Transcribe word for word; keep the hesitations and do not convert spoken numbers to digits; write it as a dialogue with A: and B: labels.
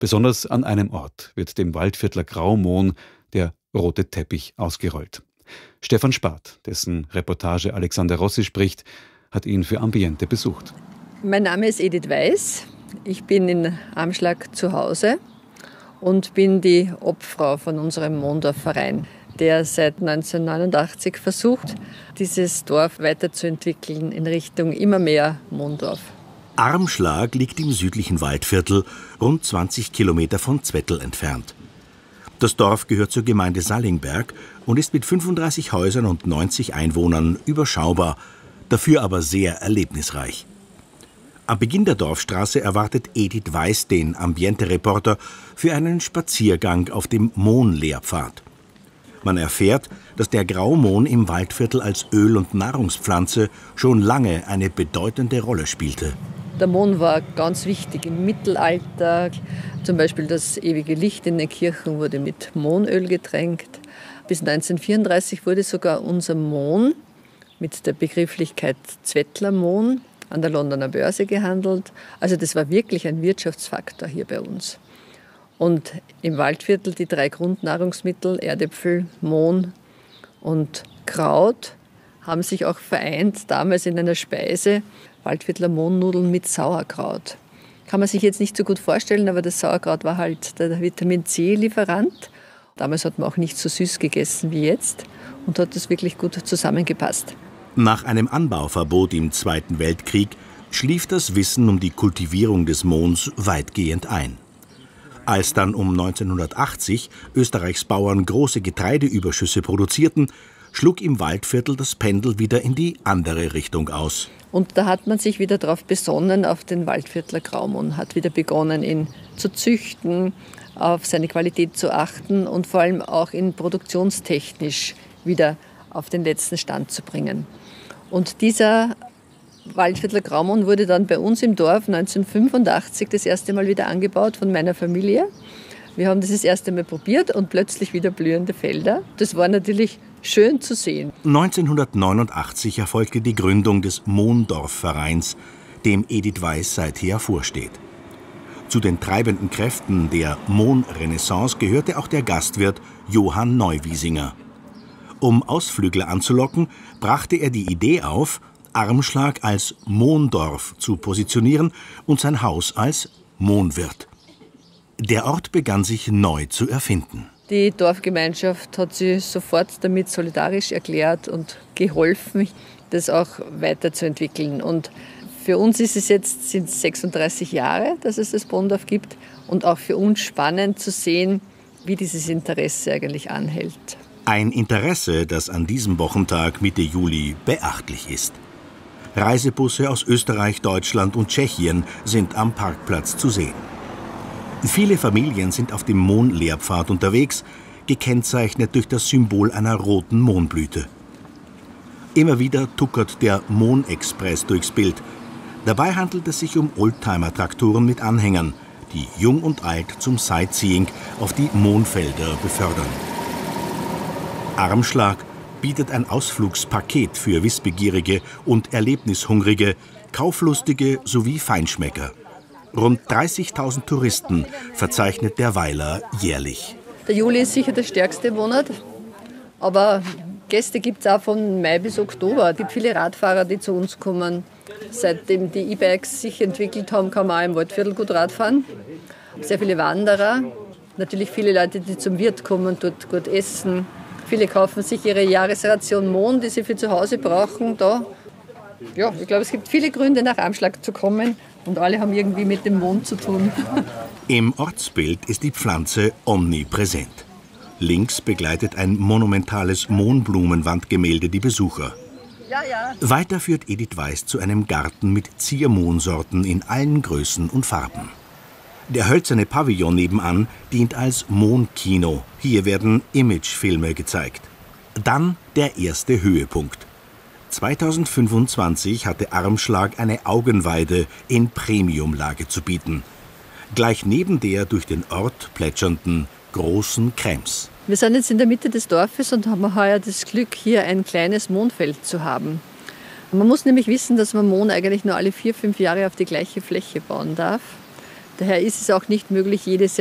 A: Besonders an einem Ort wird dem Waldviertler Graumohn der rote Teppich ausgerollt. Stefan Spath, dessen Reportage Alexander Rossi spricht, hat ihn für Ambiente besucht.
B: Mein Name ist Edith Weiß. Ich bin in Amschlag zu Hause und bin die Obfrau von unserem Mohndorf-Verein, der seit neunzehnhundertneunundachtzig versucht, dieses Dorf weiterzuentwickeln in Richtung immer mehr Mohndorf.
C: Armschlag liegt im südlichen Waldviertel, rund zwanzig Kilometer von Zwettl entfernt. Das Dorf gehört zur Gemeinde Sallingberg und ist mit fünfunddreißig Häusern und neunzig Einwohnern überschaubar, dafür aber sehr erlebnisreich. Am Beginn der Dorfstraße erwartet Edith Weiß den Ambiente-Reporter für einen Spaziergang auf dem Mohn-Lehrpfad. Man erfährt, dass der Graumohn im Waldviertel als Öl- und Nahrungspflanze schon lange eine bedeutende Rolle spielte.
B: Der Mohn war ganz wichtig im Mittelalter. Zum Beispiel das ewige Licht in den Kirchen wurde mit Mohnöl getränkt. Bis neunzehnhundertvierunddreißig wurde sogar unser Mohn mit der Begrifflichkeit Zwettler Mohn an der Londoner Börse gehandelt. Also das war wirklich ein Wirtschaftsfaktor hier bei uns. Und im Waldviertel die drei Grundnahrungsmittel, Erdäpfel, Mohn und Kraut, haben sich auch vereint, damals in einer Speise, Waldviertler Mohnnudeln mit Sauerkraut. Kann man sich jetzt nicht so gut vorstellen, aber das Sauerkraut war halt der Vitamin-C-Lieferant. Damals hat man auch nicht so süß gegessen wie jetzt und hat das wirklich gut zusammengepasst.
C: Nach einem Anbauverbot im Zweiten Weltkrieg schlief das Wissen um die Kultivierung des Mohns weitgehend ein. Als dann um neunzehnhundertachtzig Österreichs Bauern große Getreideüberschüsse produzierten, schlug im Waldviertel das Pendel wieder in die andere Richtung aus.
B: Und da hat man sich wieder darauf besonnen, auf den Waldviertler Graumohn, hat wieder begonnen, ihn zu züchten, auf seine Qualität zu achten und vor allem auch ihn produktionstechnisch wieder auf den letzten Stand zu bringen. Und dieser Waldviertler Graumohn wurde dann bei uns im Dorf neunzehnhundertfünfundachtzig das erste Mal wieder angebaut von meiner Familie. Wir haben das das erste Mal probiert und plötzlich wieder blühende Felder. Das war natürlich schön zu sehen.
C: neunzehnhundertneunundachtzig erfolgte die Gründung des Mohndorf-Vereins, dem Edith Weiß seither vorsteht. Zu den treibenden Kräften der Mohn-Renaissance gehörte auch der Gastwirt Johann Neuwiesinger. Um Ausflügler anzulocken, brachte er die Idee auf, Armschlag als Mohndorf zu positionieren und sein Haus als Mohnwirt. Der Ort begann sich neu zu erfinden.
B: Die Dorfgemeinschaft hat sich sofort damit solidarisch erklärt und geholfen, das auch weiterzuentwickeln. Und für uns ist es jetzt sind es sechsunddreißig Jahre, dass es das Mohndorf gibt und auch für uns spannend zu sehen, wie dieses Interesse eigentlich anhält.
C: Ein Interesse, das an diesem Wochentag Mitte Juli beachtlich ist. Reisebusse aus Österreich, Deutschland und Tschechien sind am Parkplatz zu sehen. Viele Familien sind auf dem Mohn-Lehrpfad unterwegs, gekennzeichnet durch das Symbol einer roten Mohnblüte. Immer wieder tuckert der Mohn-Express durchs Bild. Dabei handelt es sich um Oldtimer-Traktoren mit Anhängern, die Jung und Alt zum Sightseeing auf die Mohnfelder befördern. Armschlag bietet ein Ausflugspaket für Wissbegierige und Erlebnishungrige, Kauflustige sowie Feinschmecker. Rund dreißigtausend Touristen verzeichnet der Weiler jährlich.
B: Der Juli ist sicher der stärkste Monat, aber Gäste gibt es auch von Mai bis Oktober. Es gibt viele Radfahrer, die zu uns kommen. Seitdem die E-Bikes sich entwickelt haben, kann man auch im Waldviertel gut Radfahren. Sehr viele Wanderer, natürlich viele Leute, die zum Wirt kommen, dort gut essen. Viele kaufen sich ihre Jahresration Mohn, die sie für zu Hause brauchen. Da. Ja, ich glaube, es gibt viele Gründe, nach Armschlag zu kommen. Und alle haben irgendwie mit dem Mohn zu tun.
C: Im Ortsbild ist die Pflanze omnipräsent. Links begleitet ein monumentales Mohnblumenwandgemälde die Besucher.
B: Ja, ja.
C: Weiter führt Edith Weiß zu einem Garten mit Ziermohnsorten in allen Größen und Farben. Der hölzerne Pavillon nebenan dient als Mohnkino. Hier werden Imagefilme gezeigt. Dann der erste Höhepunkt. zweitausendfünfundzwanzig hatte Armschlag eine Augenweide in Premiumlage zu bieten. Gleich neben der durch den Ort plätschernden großen Krems.
B: Wir sind jetzt in der Mitte des Dorfes und haben heuer das Glück, hier ein kleines Mohnfeld zu haben. Man muss nämlich wissen, dass man Mohn eigentlich nur alle vier, fünf Jahre auf die gleiche Fläche bauen darf. Daher ist es auch nicht möglich, jedes